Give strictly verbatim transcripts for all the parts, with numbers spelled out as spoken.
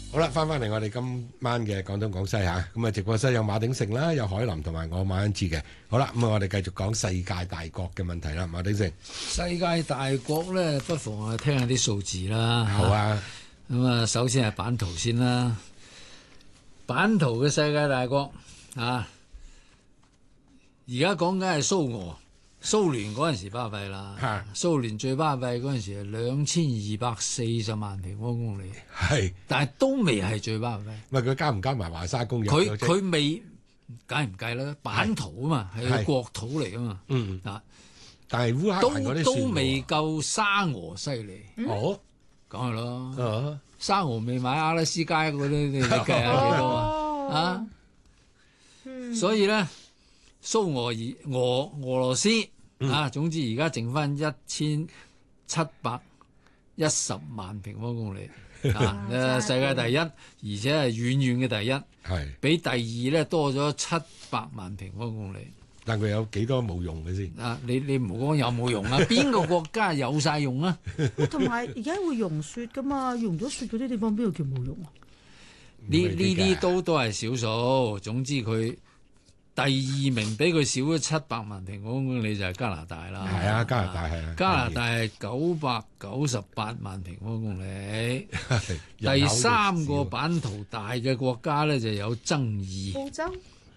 好啦，翻翻嚟我哋今晚嘅廣東廣西嚇，咁啊直播室有馬鼎盛啦，有海林同埋我馬恩志嘅。好啦，咁啊我哋繼續講世界大國嘅問題啦，馬鼎盛。 世界大國咧，不妨啊聽下啲數字啦。 好啊。 咁啊，首先係版圖先啦。版圖嘅世界大國啊，而家講緊係蘇俄。蘇聯嗰陣時巴閉啦，蘇聯最巴閉嗰陣時係兩千二百四十萬平方公里， 係， 但係都未係最巴閉。 唔係佢加唔加埋華沙公約？ 佢佢未計唔計啦？版圖啊嘛，係個國土嚟啊嘛。 嗯啊， 但係烏克蘭嗰啲都都未夠沙俄犀利。 哦， 講係咯。沙俄未買阿拉斯加嗰啲，你計下幾多啊？啊，所以咧。蘇俄而俄俄羅斯、嗯、啊，總之而家剩翻一千七百一十萬平方公里啊！誒，世界第一，而且係遠遠嘅第一，係比第二咧多咗七百萬平方公里。 但佢有幾多冇用嘅先？ 啊，你你唔好講有冇用啊？邊個國家有晒用啊？ 同埋而家會融雪噶嘛？融咗雪嗰啲地方邊度叫冇用啊？ 呢呢啲都都係少數。總之佢。第二名比佢少咗七百萬平方公里就係加拿大啦。 係啊，加拿大係啊。 加拿大係九百九十八萬平方公里。第三個版圖大嘅國家咧就有爭議。 澳洲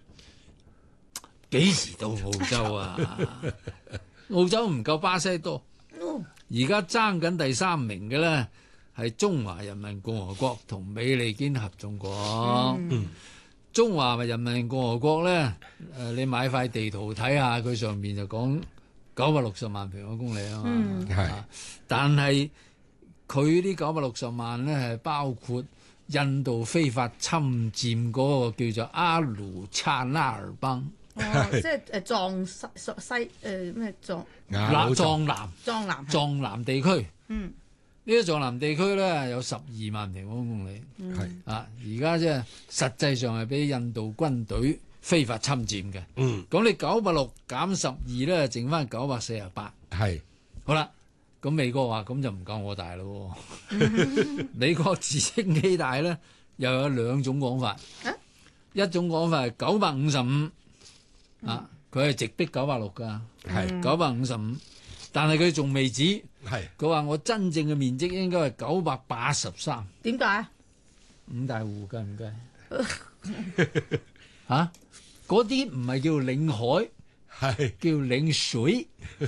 幾時到澳洲啊？澳洲唔夠巴西多。而家爭緊第三名嘅咧係中華人民共和國同美利堅合眾國。嗯中華人民共和國咧，誒你買塊地圖睇下，佢上面就講九百六十萬平方公里啊嘛，係、嗯。但係佢呢九百六十萬咧係包括印度非法侵佔嗰個叫做阿魯查納爾邦， 哦，即係誒藏西西誒咩藏南藏南藏南藏南地區， 嗯。 呢個藏南地區咧有十二萬平方公里，係、嗯、啊，而家即係實際上係俾印度軍隊非法侵佔嘅。嗯，咁你九百六減十二咧，剩翻九百四十八。係，好啦，咁美國話咁就唔夠我大咯。美國自稱幾大咧，又有兩種講法。啊、一種講法係九百五十五，啊，佢係直逼九百六噶，係九百五十五。但係佢仲未止，係佢話我真正嘅面積應該係九百八十三。 點解？ 五大湖計唔計？嚇，嗰啲唔係叫領海，係叫領水。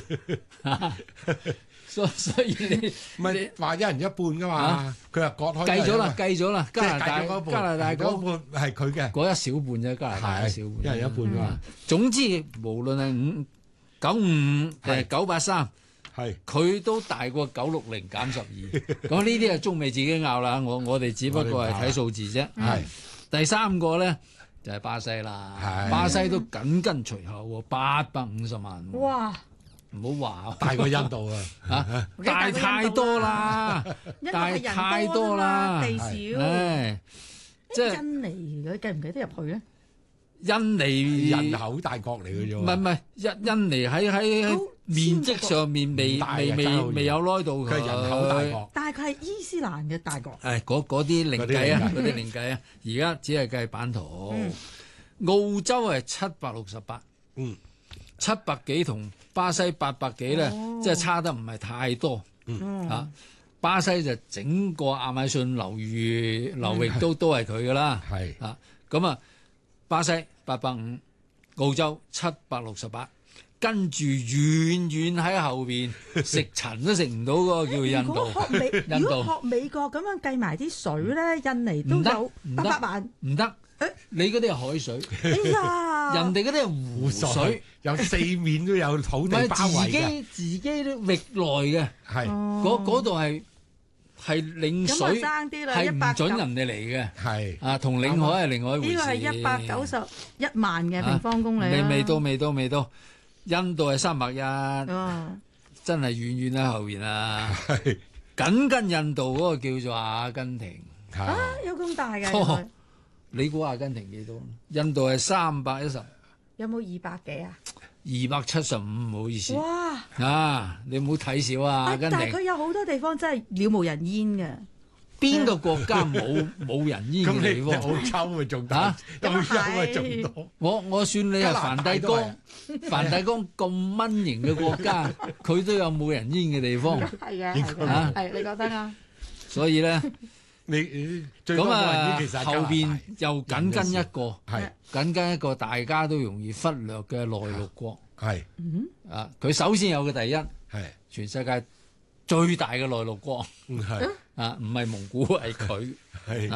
所所以你唔係話一人一半噶嘛？佢話割開計咗啦，計咗啦。加拿大加拿大嗰半係佢嘅， 嗰一小半啫。加拿大一小半， 一人一半㗎嘛。 總之無論係五九五定係九八三，係佢都大過九六零減十二。咁呢啲係中美自己拗啦，我我哋只不過係睇數字啫。係第三個咧就係巴西啦，巴西都緊跟隨後喎，八百五十萬。哇！唔好話大過印度啊！ 嚇，大太多啦，大太多啦， 地少。 誒， 即係印尼佢計唔計得入去咧？ 印尼人口大國嚟嘅啫， 唔係唔係，印印尼喺喺面積上面未未未未有攞到佢。 佢係人口大國， 但係佢係伊斯蘭嘅大國。 誒，嗰嗰啲另計啊，嗰啲另計啊。而家只係計版圖。澳洲係七百六十八，嗯，七百幾同巴西八百幾咧，即係差得唔係太多。嗯啊，巴西就整個亞馬遜流域流域都都係佢噶啦。係啊，咁啊，巴西八百五，澳洲七百六十八，跟住遠遠喺後邊食塵都食唔到嗰個叫印度。 如果學美， 印度如果學美國咁樣計埋啲水咧，印尼都有八百萬。 唔得，你嗰啲係海水。 哎呀， 人哋嗰啲係湖水， 有四面都有土地包圍嘅。自己自己啲域內嘅，係嗰嗰度係係領水，係唔準人哋嚟嘅。係啊，同領海係另外一回事。 呢個係一百九十一萬嘅平方公里。 未未到，未到，未到。印度係三百一，真係遠遠喺後邊啊！緊跟印度嗰個叫做阿根廷。 啊，有咁大嘅？ 你估阿根廷幾多？印度係三百一十。 有冇二百幾啊？ 二百七十五，唔好意思。 哇！ 啊，你唔好睇小啊，阿根廷。 但係佢有好多地方真係了無人煙嘅。 邊個國家冇冇人煙咁你嘅地方？ 澳洲咪仲大，澳洲咪仲多。 我我算你係梵蒂岡，梵蒂岡咁蚊型嘅國家，佢都有冇人煙嘅地方。 係嘅，係嘅， 啊係你覺得啊？ 所以咧， 你你最多咁冇人啊煙其實係後邊又緊跟一個， 係緊跟一個大家都容易忽略嘅內陸國。 係啊，佢首先有嘅第一， 係全世界最大嘅內陸國。 係啊，唔係蒙古係佢。 係。